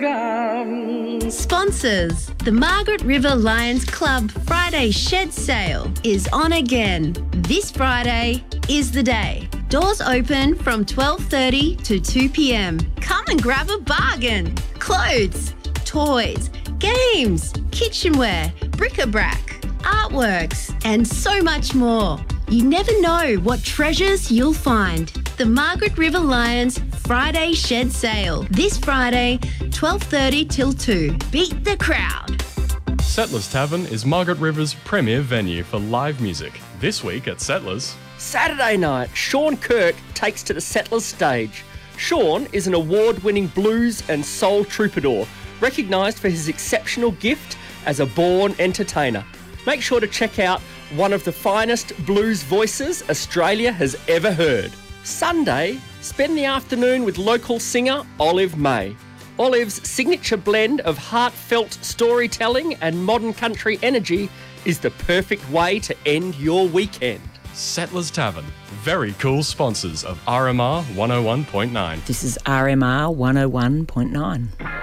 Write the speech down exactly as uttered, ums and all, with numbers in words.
welcome. Sponsors. The Margaret River Lions Club Friday Shed Sale is on again. This Friday is the day. Doors open from twelve thirty to two p.m. Come and grab a bargain. Clothes, toys, games, kitchenware, bric-a-brac, artworks, and so much more. You never know what treasures you'll find. The Margaret River Lions Friday Shed Sale. This Friday, twelve thirty till two. Beat the crowd. Settlers Tavern is Margaret River's premier venue for live music. This week at Settlers. Saturday night, Sean Kirk takes to the Settlers stage. Sean is an award-winning blues and soul troubadour, recognised for his exceptional gift as a born entertainer. Make sure to check out one of the finest blues voices Australia has ever heard. Sunday, spend the afternoon with local singer Olive May. Olive's signature blend of heartfelt storytelling and modern country energy is the perfect way to end your weekend. Settlers Tavern, very cool sponsors of R M R one oh one point nine. This is R M R one oh one point nine.